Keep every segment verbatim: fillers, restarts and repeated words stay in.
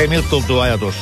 Hei, miltä tuntuu ajatus,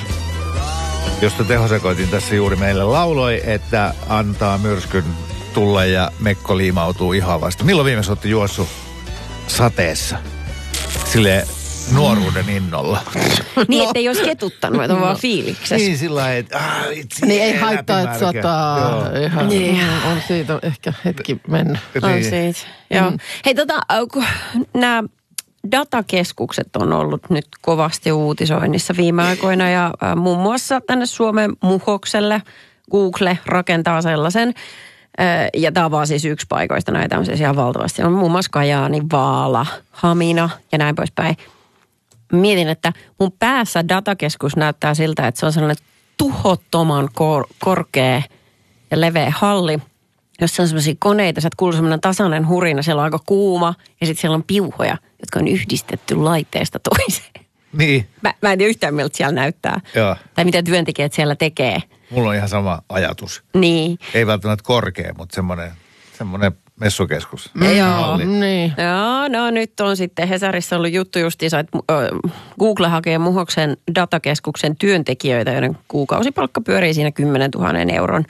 josta tehosekoitin tässä juuri meille lauloi, että antaa myrskyn tulla ja mekko liimautuu ihan vasta. Milloin viimeksi olette juossut sateessa? Silleen nuoruuden innolla. Niin, ettei olisi ketuttanut, että on vaan fiiliksessä. Niin, sillä lailla, että ah, itse niin ei haittaa, että sataa. Ihan, niin. On siitä ehkä hetki mennyt. On niin. siitä, joo. Mm. Hei, tota, nämä datakeskukset on ollut nyt kovasti uutisoinnissa viime aikoina ja äh, muun muassa tänne Suomen Muhokselle Google rakentaa sellaisen. Äh, ja tämä on vaan siis yksi paikoista, näitä on siis ihan valtavasti. On muun muassa Kajaani, Vaala, Hamina ja näin poispäin. Mietin, että mun päässä datakeskus näyttää siltä, että se on sellainen tuhottoman kor- korkea ja leveä halli, jossa on sellaisia koneita, sieltä kuuluu sellainen tasainen hurina, siellä on aika kuuma ja sitten siellä on piuhoja, jotka on yhdistetty laitteesta toiseen. Niin. Mä, mä en tiedä yhtään, miltä siellä näyttää. Joo. Tai mitä työntekijät siellä tekee. Mulla on ihan sama ajatus. Niin. Ei välttämättä korkea, mutta semmoinen, semmoinen messukeskus. Mm. Joo. Niin. Joo, no nyt on sitten Hesarissa ollut juttu justiinsa, että Google hakee Muhoksen datakeskuksen työntekijöitä, joiden kuukausipalkka pyörii siinä kymmenen tuhannen euron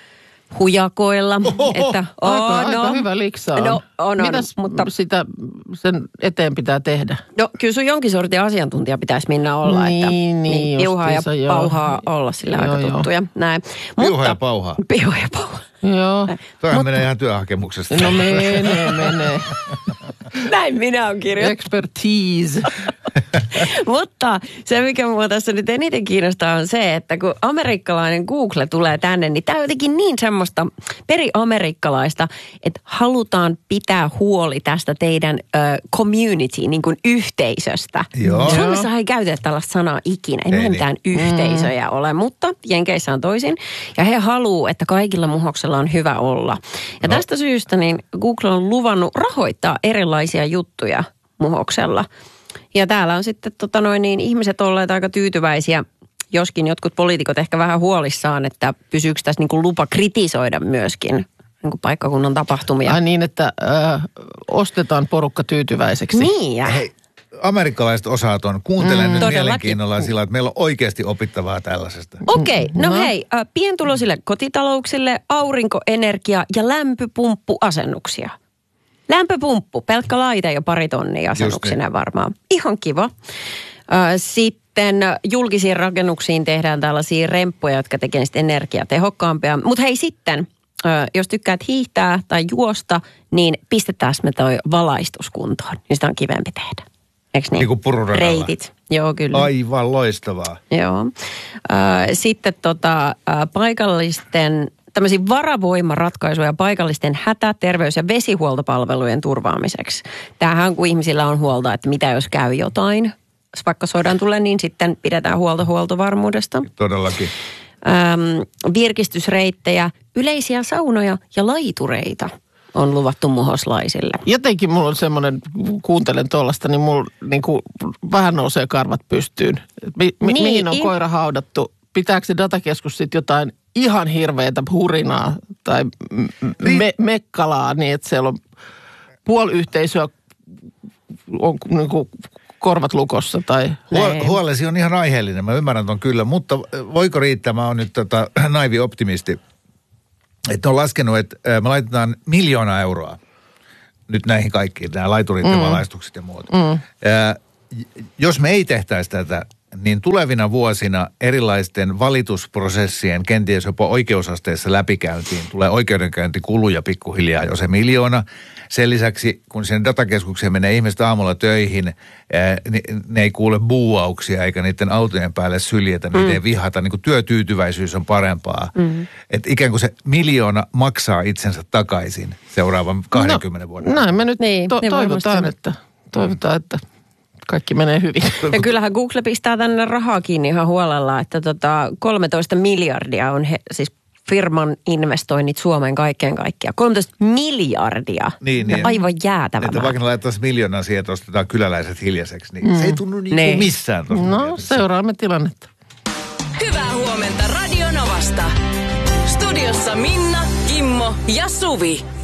hujakoilla. Oho, että, aika, oh, aika no, hyvä liksa on. No, on, on. Mitäs Mutta sitä sen eteen pitää tehdä? No kyllä sun jonkin sortin asiantuntija pitäisi Minna olla, niin, että niin, niin, piuhaa ja justiinsa, pauhaa joo. olla sillä joo, aika joo. tuttuja. Näin. Piuhaa ja pauhaa. Piuhaa ja pauhaa. Joo. Toihan Mutta... menee ihan työhakemuksesta. No menee, menee. Näin minä olen kirjoittanut. Expertise. Mutta se, mikä minua tässä nyt eniten kiinnostaa, on se, että kun amerikkalainen Google tulee tänne, niin tämä on jotenkin niin semmoista periamerikkalaista, että halutaan pitää huoli tästä teidän ö, community, niin kuin yhteisöstä. Joo. Suomessa ei käytetä tällaista sanaa ikinä, ei, ei mitään niin. yhteisöjä mm. ole, mutta Jenkeissä on toisin. Ja he haluaa, että kaikilla Muhoksella on hyvä olla. Ja no. tästä syystä niin Google on luvannut rahoittaa erilaisia juttuja Muhoksella. Ja täällä on sitten tota noin, niin ihmiset olleet aika tyytyväisiä, joskin jotkut poliitikot ehkä vähän huolissaan, että pysyykö tässä niin kuin lupa kritisoida myöskin niin kuin paikkakunnan tapahtumia. Ai niin, että äh, ostetaan porukka tyytyväiseksi. Niin ja. Hei, amerikkalaiset osaa ton. Kuuntelen mm, nyt todellakin mielenkiinnolla sillä, että meillä on oikeasti opittavaa tällaisesta. Okei, okay, no, no hei, äh, pientuloisille kotitalouksille aurinkoenergia- ja lämpöpumppuasennuksia. Lämpöpumppu, pelkkä laite ja pari tonnia asennuksina niin. varmaan. Ihan kiva. Sitten julkisiin rakennuksiin tehdään tällaisia remppuja, jotka tekevät sitten energiatehokkaampia. Mutta hei sitten, jos tykkäät hiihtää tai juosta, niin pistetään me toi valaistuskuntoon. Niin sitä on kivempi tehdä. Eikö niin? Niin kuin pururadalla. Reitit. Joo, kyllä. Aivan loistavaa. Joo. Sitten tota, paikallisten tämmöisiä varavoimaratkaisuja paikallisten hätä-, terveys- ja vesihuoltopalvelujen turvaamiseksi. Tämähän kun ihmisillä on huolta, että mitä jos käy jotain, vaikka sodan tulee, niin sitten pidetään huolta huoltovarmuudesta. Todellakin. Öm, virkistysreittejä, yleisiä saunoja ja laitureita on luvattu muhoslaisille. Jotenkin mulla on semmoinen, kuuntelen tuollaista, niin mulla niin kuin vähän nousee karvat pystyyn. Mi- mi- niin. Mihin on koira haudattu? Pitääkö se datakeskus sitten jotain ihan hirveätä hurinaa tai me- mekkalaa niin, että siellä on puoli yhteisöä on niin kuin korvat lukossa tai... Huol- huolesi on ihan aiheellinen, mä ymmärrän ton kyllä, mutta voiko riittää, mä oon nyt tota, naivi optimisti, että on laskenut, että me laitetaan miljoona euroa nyt näihin kaikkiin, nämä laiturit ja mm. valaistukset ja muut. Mm. Ja, jos me ei tehtäisi tätä, niin tulevina vuosina erilaisten valitusprosessien, kenties jopa oikeusasteessa läpikäyntiin, tulee oikeudenkäyntikuluja pikkuhiljaa jo se miljoona. Sen lisäksi, kun sen datakeskukseen menee ihmiset aamulla töihin, ää, ne, ne ei kuule buuauksia eikä niiden autojen päälle syljetä, mm. niitä ei vihata. Niin kuin työtyytyväisyys on parempaa. Mm. Että ikään kuin se miljoona maksaa itsensä takaisin seuraavan kahdenkymmenen no, vuoden. Näin me nyt niin, to- niin toivotaan, että, toivotaan, että kaikki menee hyvin. Ja kyllähän Google pistää tänne rahaa kiinni ihan huolella, että tota kolmetoista miljardia on he, siis firman investoinnit Suomeen kaikkeen kaikkiaan. kolmetoista miljardia. Niin, niin. Aivan jäätävä. Että vaikka ne laittaisiin miljoonan siihen, että ostetaan kyläläiset hiljaiseksi, niin mm. se ei tunnu niin kuin missään. No, seuraamme tilannetta. Hyvää huomenta Radio Novasta. Studiossa Minna, Kimmo ja Suvi.